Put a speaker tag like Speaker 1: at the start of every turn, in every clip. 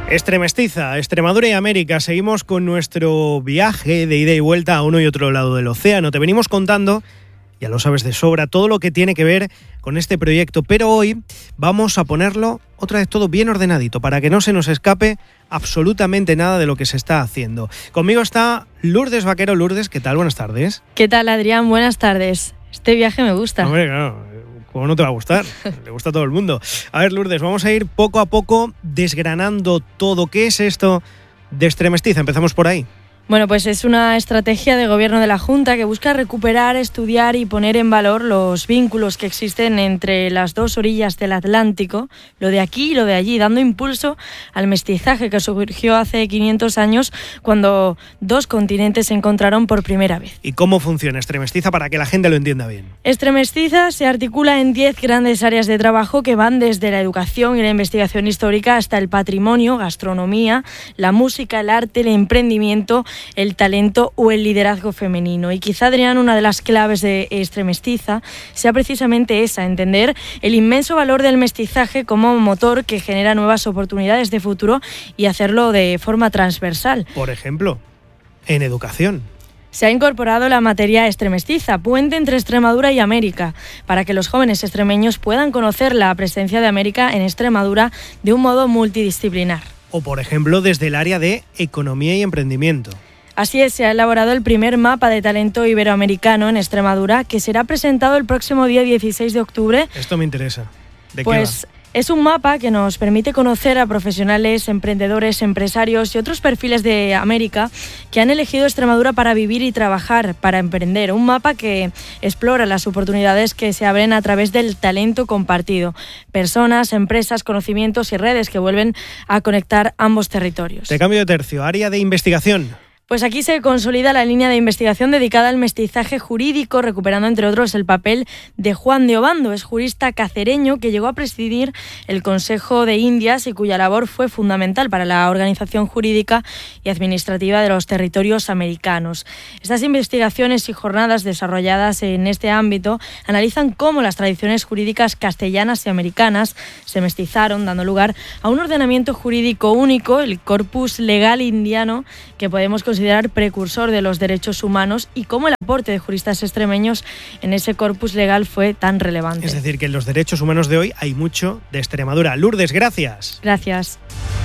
Speaker 1: Extremestiza, Extremadura y América. Seguimos con nuestro viaje de ida y vuelta a uno y otro lado del océano. Te venimos contando, ya lo sabes de sobra, todo lo que tiene que ver con este proyecto, pero hoy vamos a ponerlo otra vez todo bien ordenadito para que no se nos escape absolutamente nada de lo que se está haciendo. Conmigo está Lourdes Vaquero. Lourdes, ¿qué tal? Buenas tardes.
Speaker 2: ¿Qué tal, Adrián? Buenas tardes. Este viaje me gusta.
Speaker 1: Hombre, claro. ¿Cómo no te va a gustar? Le gusta a todo el mundo. A ver, Lourdes, vamos a ir poco a poco desgranando todo. ¿Qué es esto de Extremestiza? Empezamos por ahí.
Speaker 2: Bueno, pues es una estrategia de gobierno de la Junta que busca recuperar, estudiar y poner en valor los vínculos que existen entre las dos orillas del Atlántico, lo de aquí y lo de allí, dando impulso al mestizaje que surgió hace 500 años cuando dos continentes se encontraron por primera vez.
Speaker 1: ¿Y cómo funciona Extremestiza para que la gente lo entienda bien?
Speaker 2: Extremestiza se articula en 10 grandes áreas de trabajo que van desde la educación y la investigación histórica hasta el patrimonio, gastronomía, la música, el arte, el emprendimiento, el talento o el liderazgo femenino. Y quizá, Adrián, una de las claves de Extremestiza sea precisamente esa, entender el inmenso valor del mestizaje como motor que genera nuevas oportunidades de futuro y hacerlo de forma transversal.
Speaker 1: Por ejemplo, en educación.
Speaker 2: Se ha incorporado la materia extremestiza, puente entre Extremadura y América, para que los jóvenes extremeños puedan conocer la presencia de América en Extremadura de un modo multidisciplinar.
Speaker 1: O, por ejemplo, desde el área de economía y emprendimiento.
Speaker 2: Así es, se ha elaborado el primer mapa de talento iberoamericano en Extremadura, que será presentado el próximo día 16 de octubre.
Speaker 1: Esto me interesa. ¿De qué
Speaker 2: va? Es un mapa que nos permite conocer a profesionales, emprendedores, empresarios y otros perfiles de América que han elegido Extremadura para vivir y trabajar, para emprender. Un mapa que explora las oportunidades que se abren a través del talento compartido. Personas, empresas, conocimientos y redes que vuelven a conectar ambos territorios.
Speaker 1: Te cambio de tercio, área de investigación.
Speaker 2: Pues aquí se consolida la línea de investigación dedicada al mestizaje jurídico, recuperando entre otros el papel de Juan de Obando. Es jurista cacereño que llegó a presidir el Consejo de Indias y cuya labor fue fundamental para la organización jurídica y administrativa de los territorios americanos. Estas investigaciones y jornadas desarrolladas en este ámbito analizan cómo las tradiciones jurídicas castellanas y americanas se mestizaron, dando lugar a un ordenamiento jurídico único, el corpus legal indiano, que podemos considerar precursor de los derechos humanos, y cómo el aporte de juristas extremeños en ese corpus legal fue tan relevante.
Speaker 1: Es decir, que en los derechos humanos de hoy hay mucho de Extremadura. Lourdes, gracias.
Speaker 2: Gracias.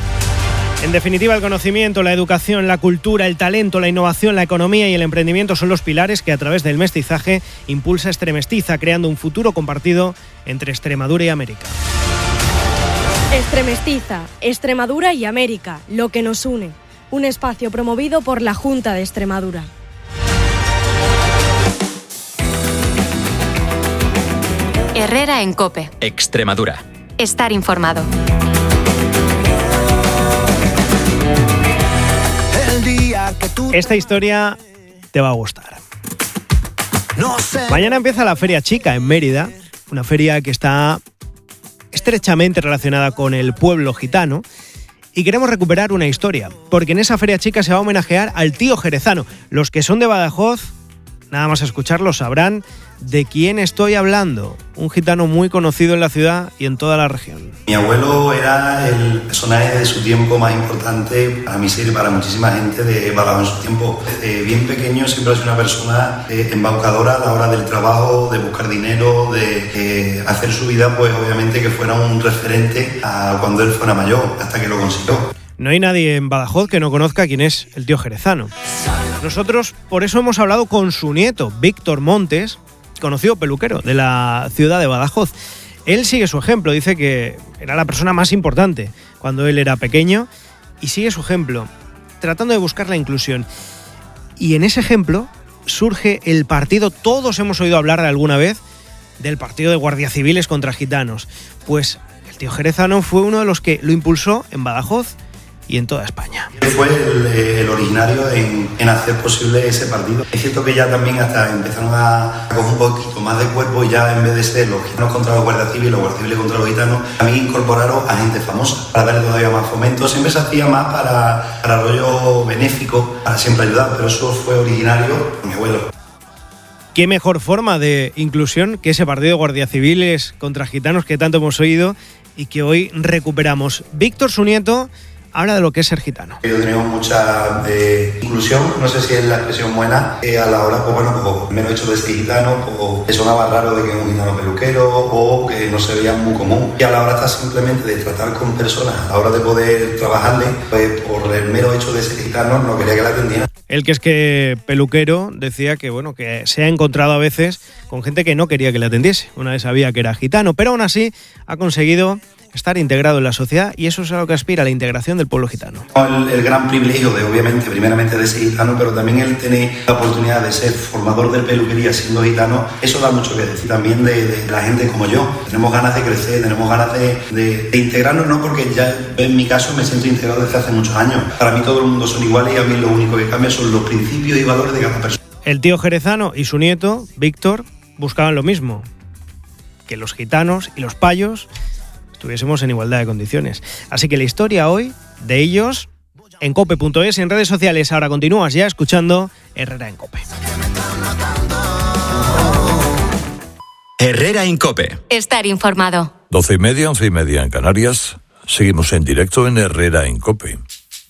Speaker 1: En definitiva, el conocimiento, la educación, la cultura, el talento, la innovación, la economía y el emprendimiento son los pilares que a través del mestizaje impulsa Extremestiza, creando un futuro compartido entre Extremadura y América.
Speaker 3: Extremestiza, Extremadura y América, lo que nos une. Un espacio promovido por la Junta de Extremadura.
Speaker 4: Herrera en COPE.
Speaker 5: Extremadura.
Speaker 4: Estar informado.
Speaker 1: Esta historia te va a gustar. Mañana empieza la Feria Chica en Mérida, una feria que está estrechamente relacionada con el pueblo gitano. Y queremos recuperar una historia, porque en esa Feria Chica se va a homenajear al tío jerezano. Los que son de Badajoz, nada más escucharlo, sabrán de quién estoy hablando. Un gitano muy conocido en la ciudad y en toda la región.
Speaker 6: Mi abuelo era el personaje de su tiempo más importante para mí y para muchísima gente de Badajoz en su tiempo. Desde bien pequeño siempre ha sido una persona embaucadora a la hora del trabajo, de buscar dinero, de hacer su vida, pues obviamente que fuera un referente a cuando él fuera mayor, hasta que lo consiguió.
Speaker 1: No hay nadie en Badajoz que no conozca quién es el tío jerezano. Nosotros por eso hemos hablado con su nieto, Víctor Montes, conocido peluquero de la ciudad de Badajoz. Él sigue su ejemplo, dice que era la persona más importante cuando él era pequeño y sigue su ejemplo, tratando de buscar la inclusión. Y en ese ejemplo surge el partido, todos hemos oído hablar alguna vez del partido de guardias civiles contra gitanos. Pues el tío jerezano fue uno de los que lo impulsó en Badajoz y en toda España.
Speaker 6: Fue el originario en hacer posible ese partido. Es cierto que ya también hasta empezaron a coger un poquito más de cuerpo, y ya en vez de ser los gitanos contra los guardias civiles, los guardias civiles contra los gitanos, también incorporaron a gente famosa para darle todavía más fomento. Siempre se hacía más para rollo benéfico, para siempre ayudar, pero eso fue originario de mi abuelo.
Speaker 1: ¿Qué mejor forma de inclusión que ese partido de guardias civiles contra gitanos que tanto hemos oído y que hoy recuperamos? Víctor, su nieto, habla de lo que es ser gitano.
Speaker 6: Tenemos mucha inclusión, no sé si es la expresión buena, a la hora, pues bueno, pues, el mero hecho de ser gitano, pues, que sonaba raro de que un gitano peluquero o que no se veía muy común. Y a la hora está simplemente de tratar con personas, a la hora de poder trabajarle, pues por el mero hecho de ser gitano no quería que la atendieran.
Speaker 1: El que es que peluquero decía que bueno, que se ha encontrado a veces con gente que no quería que le atendiese. Una vez sabía que era gitano, pero aún así ha conseguido estar integrado en la sociedad y eso es a lo que aspira, la integración del pueblo gitano.
Speaker 6: El gran privilegio de, obviamente, primeramente de ser gitano, pero también el tener la oportunidad de ser formador de peluquería siendo gitano, eso da mucho que decir también de la gente como yo. Tenemos ganas de crecer, tenemos ganas de integrarnos, no porque ya en mi caso me siento integrado desde hace muchos años. Para mí todo el mundo son iguales y a mí lo único que cambia son los principios y valores de cada persona.
Speaker 1: El tío jerezano y su nieto, Víctor, buscaban lo mismo, que los gitanos y los payos estuviésemos en igualdad de condiciones. Así que la historia hoy de ellos en cope.es y en redes sociales. Ahora continúas ya escuchando Herrera en Cope.
Speaker 5: Herrera en Cope.
Speaker 4: Estar informado.
Speaker 7: 12:30, 11:30 en Canarias. Seguimos en directo en Herrera en Cope.